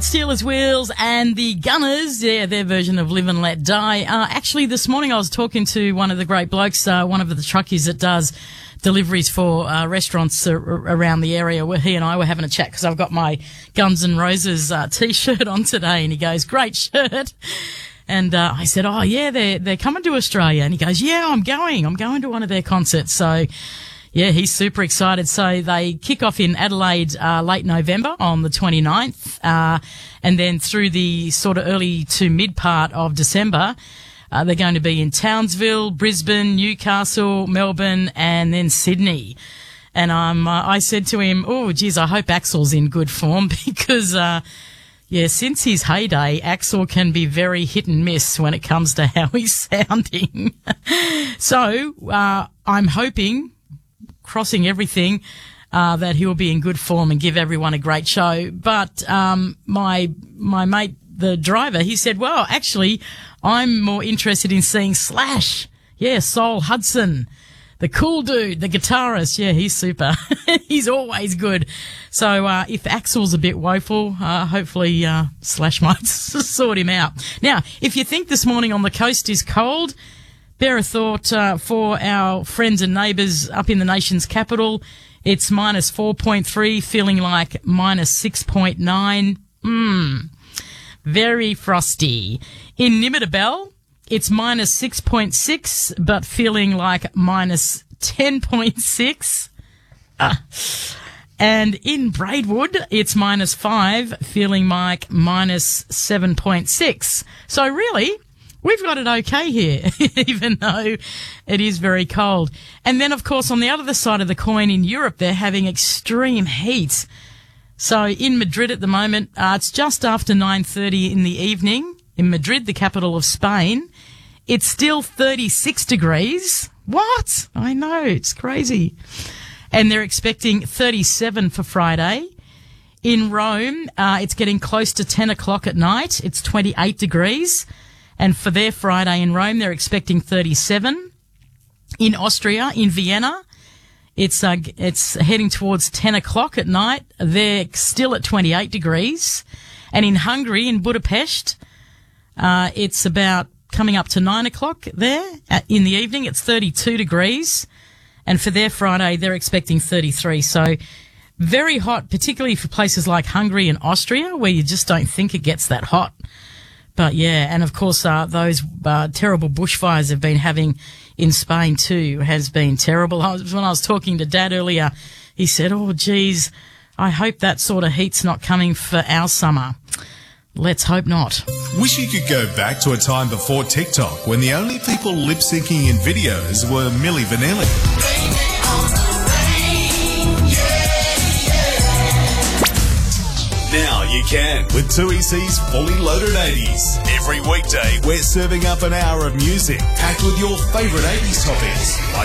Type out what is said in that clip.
Steelers Wheels and the Gunners, yeah, their version of Live and Let Die. Actually, this morning I was talking to one of the great blokes, one of the truckies that does deliveries for restaurants around the area, where he and I were having a chat because I've got my Guns N' Roses T-shirt on today, and he goes, "Great shirt." And I said, "Oh yeah, they're coming to Australia," and he goes, "Yeah, I'm going to one of their concerts." So yeah, he's super excited. So they kick off in Adelaide late November on the 29th, and then through the sort of early to mid part of December, they're going to be in Townsville, Brisbane, Newcastle, Melbourne, and then Sydney. And I said to him, "Oh, geez, I hope Axel's in good form," because yeah, since his heyday, Axel can be very hit and miss when it comes to how he's sounding. So I'm hoping, crossing everything, that he'll be in good form and give everyone a great show. But my mate, the driver, he said, "Well, actually, I'm more interested in seeing Slash. Yeah, Sol Hudson, the cool dude, the guitarist. Yeah, he's super. He's always good." So if Axel's a bit woeful, hopefully Slash might sort him out. Now, if you think this morning on the coast is cold, bear a thought for our friends and neighbours up in the nation's capital. It's minus 4.3, feeling like minus 6.9. Very frosty. In Nimidabel, it's minus 6.6, but feeling like minus 10.6. And in Braidwood, it's minus 5, feeling like minus 7.6. So really, we've got it okay here, even though it is very cold. And then, of course, on the other side of the coin in Europe, they're having extreme heat. So in Madrid at the moment, it's just after 9:30 in the evening. In Madrid, the capital of Spain, it's still 36 degrees. What? I know, it's crazy. And they're expecting 37 for Friday. In Rome, it's getting close to 10 o'clock at night. It's 28 degrees. And for their Friday in Rome, they're expecting 37. In Austria, in Vienna, it's heading towards 10 o'clock at night. They're still at 28 degrees. And in Hungary, in Budapest, it's about coming up to 9 o'clock there. In the evening, it's 32 degrees. And for their Friday, they're expecting 33. So very hot, particularly for places like Hungary and Austria, where you just don't think it gets that hot. But yeah, and of course, those terrible bushfires they've been having in Spain too has been terrible. When I was talking to Dad earlier, he said, "Oh, geez, I hope that sort of heat's not coming for our summer." Let's hope not. Wish you could go back to a time before TikTok when the only people lip-syncing in videos were Milli Vanilli. Now you can with 2EC's Fully Loaded 80s. Every weekday, we're serving up an hour of music packed with your favourite 80s topics.